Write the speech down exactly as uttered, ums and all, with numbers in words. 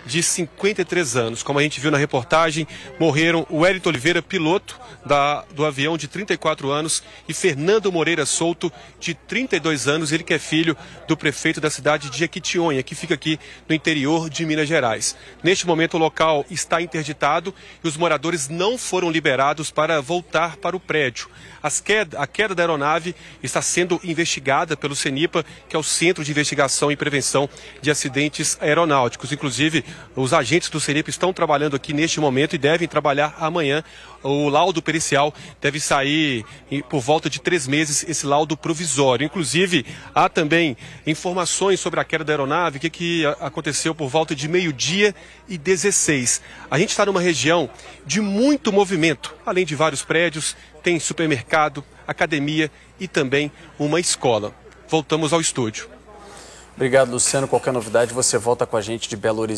de cinquenta e três anos. Como a gente viu na reportagem, morreram o Wellington Oliveira, piloto da, do avião, de trinta e quatro anos, e Fernando Moreira Souto, de trinta e dois anos, ele que é filho do prefeito da cidade de Jequitinhonha, que fica aqui no interior de Minas Gerais. Neste momento, o local está interditado e os moradores não foram liberados para voltar para o prédio. As queda, a queda da aeronave está sendo investigada pelo CENIPA, que é o Centro de Investigação e Prevenção de Acidentes Aeronáuticos. Inclusive, os agentes do CENIPA estão trabalhando aqui neste momento e devem trabalhar amanhã. O laudo pericial deve sair por volta de três meses, esse laudo provisório. Inclusive, há também informações sobre a queda da aeronave, o que, que aconteceu por volta de meio-dia e dezesseis. A gente está numa região de muito movimento, além de vários prédios, tem supermercado, academia e também uma escola. Voltamos ao estúdio. Obrigado, Luciano. Qualquer novidade, você volta com a gente de Belo Horizonte.